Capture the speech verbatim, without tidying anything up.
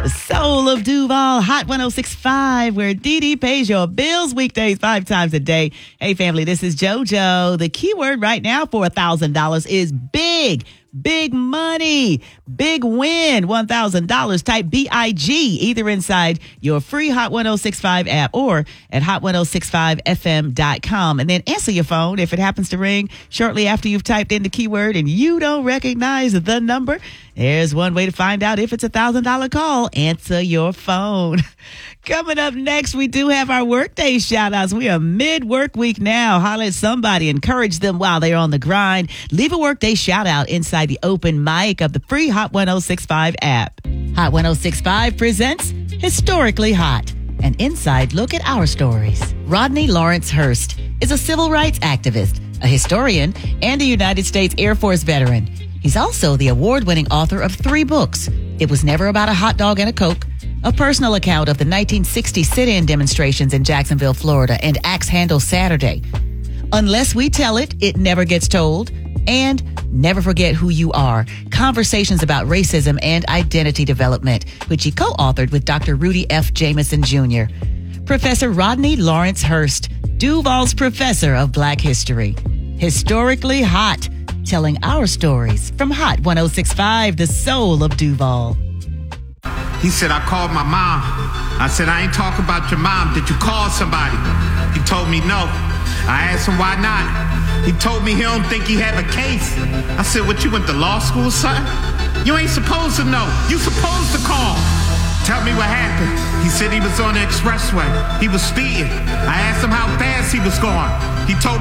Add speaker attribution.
Speaker 1: The soul of Duval, Hot one oh six point five, where Dee Dee pays your bills weekdays five times a day. Hey, family, this is JoJo. The keyword right now for one thousand dollars is big. Big money, big win, one thousand dollars. Type B I G either inside your free Hot one oh six point five app or at hot ten sixty-five f m dot com. And then answer your phone if it happens to ring shortly after you've typed in the keyword and you don't recognize the number. There's one way to find out if it's a one thousand dollars call. Answer your phone. Coming up next, we do have our workday shout-outs. We are mid-work week now. Holler at somebody. Encourage them while they're on the grind. Leave a workday shout-out inside the open mic of the free Hot one oh six point five app. Hot one oh six point five presents Historically Hot, an inside look at our stories. Rodney Lawrence Hurst is a civil rights activist, a historian, and a United States Air Force veteran. He's also the award-winning author of three books: It Was Never About a Hot Dog and a Coke, a personal account of the nineteen sixty sit-in demonstrations in Jacksonville, Florida, and Axe Handle Saturday, Unless We Tell It, It Never Gets Told, and Never Forget Who You Are, Conversations About Racism and Identity Development, which he co-authored with Doctor Rudy F. Jameson Junior Professor Rodney Lawrence Hurst, Duval's professor of Black history. Historically Hot, telling our stories from Hot one oh six point five, the soul of Duval.
Speaker 2: He said, I called my mom. I said, I ain't talking about your mom. Did you call somebody? He told me no. I asked him why not. He told me he don't think he have a case. I said, what, you went to law school, son? You ain't supposed to know. You supposed to call. Tell me what happened. He said he was on the expressway. He was speeding. I asked him how fast he was going. He told me